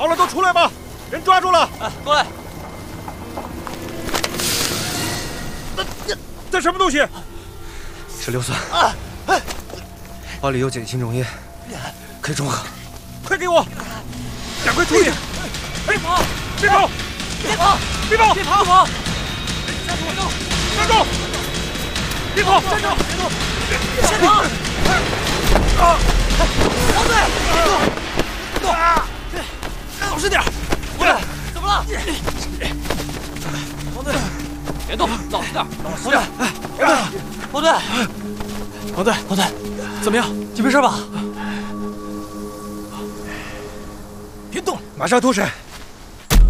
好了，都出来吧！人抓住了！ 哎，过来！ 这什么东西？ 是硫酸。包里有碱性溶液，可以中和。 快给我！赶快处理！ 别跑！ 别跑！ 别跑！ 别跑！ 别跑！ 站住！站住！别跑！站住！ 先跑！王队，别动！ 老实点！ 过来！怎么了？王队，别动，老实点！老实点！王队，王队，王队，怎么样？你没事吧？ 别动！马上脱水！